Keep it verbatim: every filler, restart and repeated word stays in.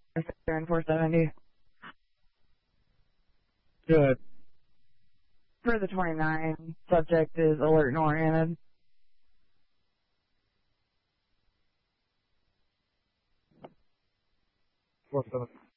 and four seventy. Good. For the twenty-nine, subject is alert and oriented. Four seven.